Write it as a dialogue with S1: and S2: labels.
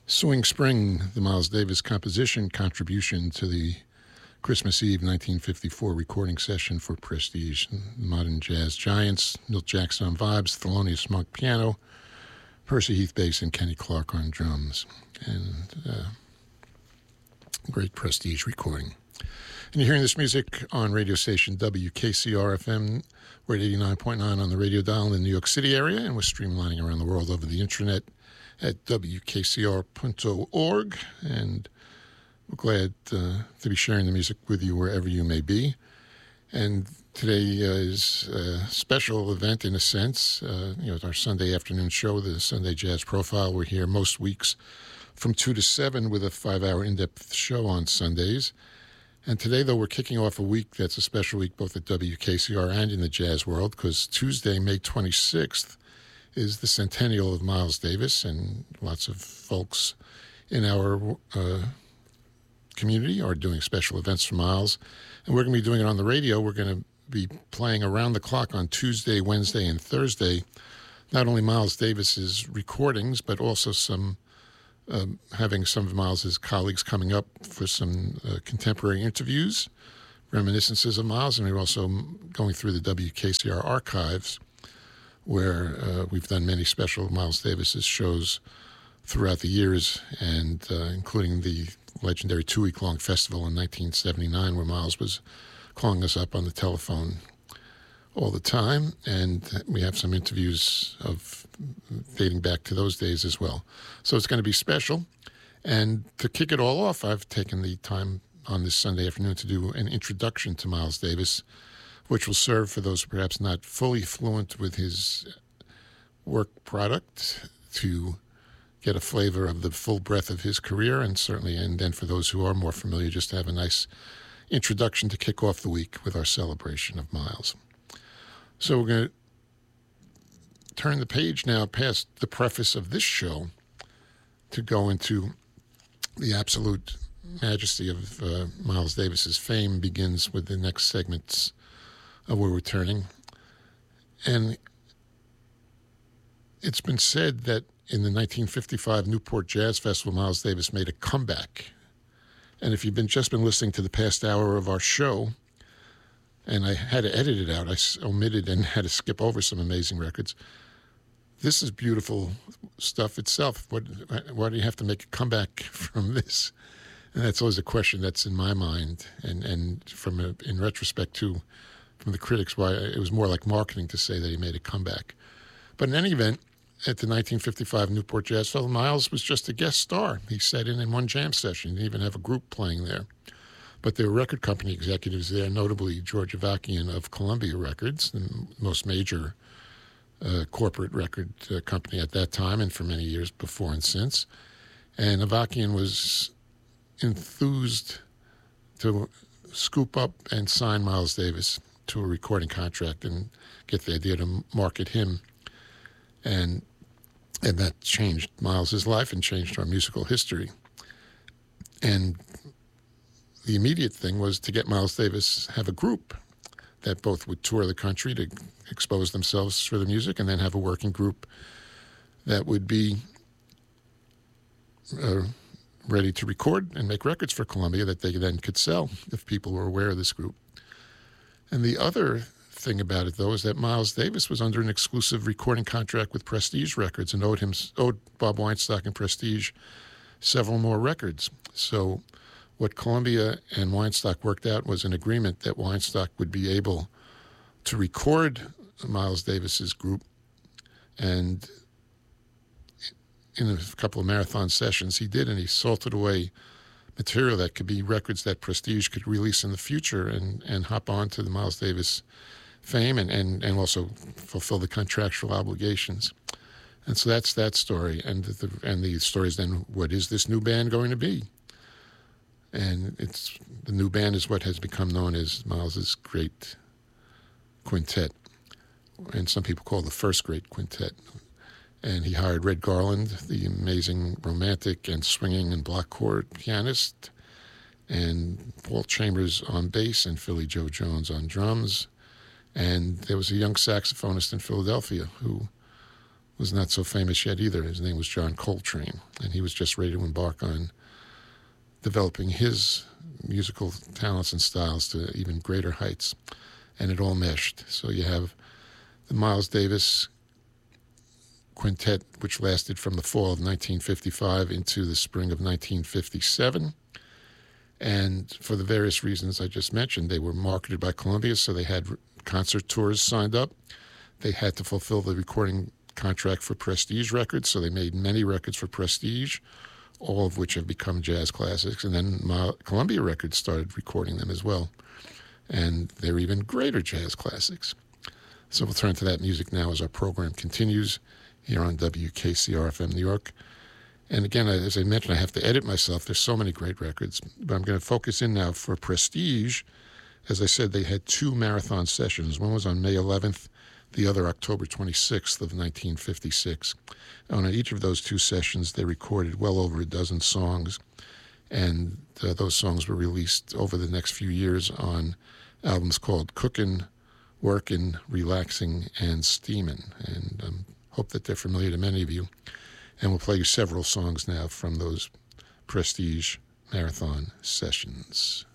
S1: Swing Spring, the Miles Davis composition contribution to the Christmas Eve 1954 recording session for Prestige. Modern jazz giants, Milt Jackson on vibes, Thelonious Monk piano, Percy Heath bass, and Kenny Clark on drums. And great Prestige recording. And you're hearing this music on radio station WKCR-FM. We're at 89.9 on the radio dial in the New York City area, and we're streamlining around the world over the internet at WKCR.org. And we're glad to be sharing the music with you wherever you may be. And today is a special event in a sense. It's our Sunday afternoon show, the Sunday Jazz Profile. We're here most weeks from 2 to 7 with a 5-hour in-depth show on Sundays. And today, though, we're kicking off a week that's a special week both at WKCR and in the jazz world, because Tuesday, May 26th, is the centennial of Miles Davis, and lots of folks in our community are doing special events for Miles. And we're going to be doing it on the radio. We're going to be playing around the clock on Tuesday, Wednesday, and Thursday, not only Miles Davis's recordings, but also having some of Miles's colleagues coming up for some contemporary interviews, reminiscences of Miles, and we're also going through the WKCR archives, where we've done many special Miles Davis's shows throughout the years, and including the legendary 2-week-long festival in 1979, where Miles was calling us up on the telephone all the time, and we have some interviews of dating back to those days as well. So it's going to be special. And to kick it all off, I've taken the time on this Sunday afternoon to do an introduction to Miles Davis, which will serve for those perhaps not fully fluent with his work product to get a flavor of the full breadth of his career, and then for those who are more familiar, just to have a nice introduction to kick off the week with our celebration of Miles. So we're going to turn the page now past the preface of this show to go into the absolute majesty of Miles Davis's fame. Begins with the next segments of where we're turning. And it's been said that in the 1955 Newport Jazz Festival, Miles Davis made a comeback. And if you've just been listening to the past hour of our show, and I had to edit it out, I omitted and had to skip over some amazing records. This is beautiful stuff itself. Why do you have to make a comeback from this? And that's always a question that's in my mind. And in retrospect, too, from the critics, why it was more like marketing to say that he made a comeback. But in any event, at the 1955 Newport Jazz Festival, Miles was just a guest star. He sat in one jam session. He didn't even have a group playing there. But there were record company executives there, notably George Avakian of Columbia Records, the most major corporate record company at that time and for many years before and since. And Avakian was enthused to scoop up and sign Miles Davis to a recording contract and get the idea to market him. And that changed Miles's life and changed our musical history. And the immediate thing was to get Miles Davis have a group that both would tour the country to expose themselves for the music, and then have a working group that would be ready to record and make records for Columbia that they then could sell if people were aware of this group. And the other thing about it, though, is that Miles Davis was under an exclusive recording contract with Prestige Records and owed Bob Weinstock and Prestige several more records. So what Columbia and Weinstock worked out was an agreement that Weinstock would be able to record Miles Davis's group, and in a couple of marathon sessions he did, and he salted away material that could be records that Prestige could release in the future and hop on to the Miles Davis fame and also fulfill the contractual obligations. And so that's that story. And the story is then, what is this new band going to be? And the new band is what has become known as Miles's Great Quintet, and some people call it the first Great Quintet. And he hired Red Garland, the amazing romantic and swinging and block chord pianist, and Paul Chambers on bass, and Philly Joe Jones on drums. And there was a young saxophonist in Philadelphia who was not so famous yet either. His name was John Coltrane, and he was just ready to embark on developing his musical talents and styles to even greater heights, and it all meshed. So you have the Miles Davis Quintet, which lasted from the fall of 1955 into the spring of 1957. And for the various reasons I just mentioned, they were marketed by Columbia, so they had concert tours signed up. They had to fulfill the recording contract for Prestige Records, so they made many records for Prestige, all of which have become jazz classics. And then Columbia Records started recording them as well, and they're even greater jazz classics. So we'll turn to that music now as our program continues here on WKCR-FM New York. And again, as I mentioned, I have to edit myself. There's so many great records. But I'm going to focus in now for Prestige. As I said, they had 2 marathon sessions. One was on May 11th, the other October 26th of 1956. On each of those 2 sessions, they recorded well over a dozen songs. And those songs were released over the next few years on albums called Cookin', Workin', Relaxing, and Steamin'. And hope that they're familiar to many of you. And we'll play you several songs now from those Prestige Marathon sessions.